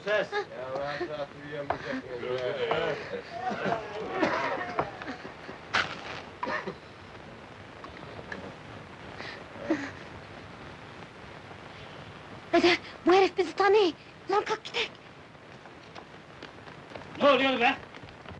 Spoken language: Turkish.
ses! Ya rahat rahat uyuyamayacak mıyız? Dede, bu herif bizi tanıyor! Lan kalk gidelim! Ne oluyor be?